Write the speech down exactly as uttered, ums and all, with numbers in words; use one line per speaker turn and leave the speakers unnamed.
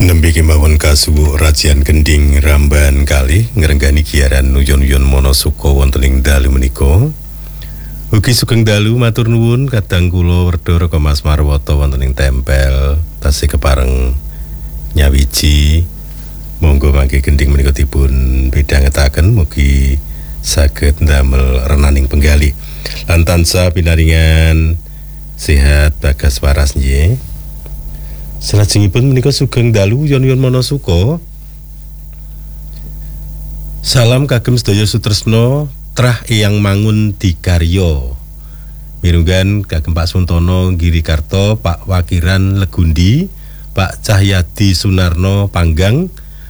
Nembe kemawon kasuwuk Rajian Gending Ramban kalih ngrenggani giaran nuyon-nuyon Monasuka wonten ing dalu menika. Ugi sugeng dalu matur nuwun kadang kula Werda Raka Mas Marwata wonten ing tempel tasih kepareng nyawiji. Monggo mangke gending menika dipun bidhangetaken mugi saged ndamel renaning penggali lan tansah pinaringan sehat bagas waras nggih. Salajengipun menika sugeng dalu yon-yon Monasuka. Salam kagem sedaya sutresna trah eyang mangun dikarya. Mirunggan kagem Pak Suntono Girikarto, Pak Wakiran Legundi, Pak Cahyadi Sunarno Panggang,